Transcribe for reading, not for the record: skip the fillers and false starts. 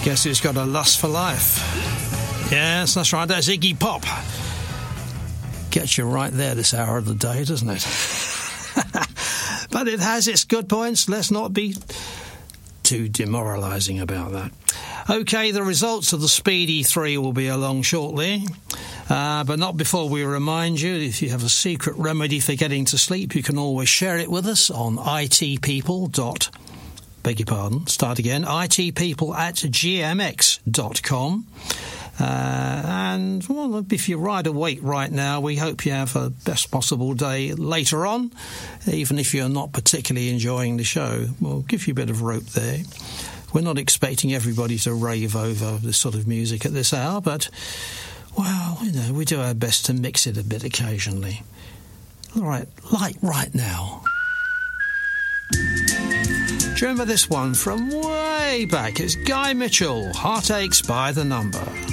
Guess who's got a lust for life? Yes, that's right, that's Iggy Pop. Gets you right there this hour of the day, doesn't it? But it has its good points. Let's not be too demoralising about that. OK, the results of the Speedy 3 will be along shortly. But not before we remind you, if you have a secret remedy for getting to sleep, you can always share it with us on itpeople.com. Beg your pardon, start again, itpeople@gmx.com. And, well, if you're wide awake right now, we hope you have a best possible day later on, even if you're not particularly enjoying the show. We'll give you a bit of rope there. We're not expecting everybody to rave over this sort of music at this hour, but, well, you know, we do our best to mix it a bit occasionally. All right, like right now. Do you remember this one from way back? It's Guy Mitchell, Heartaches by the Number.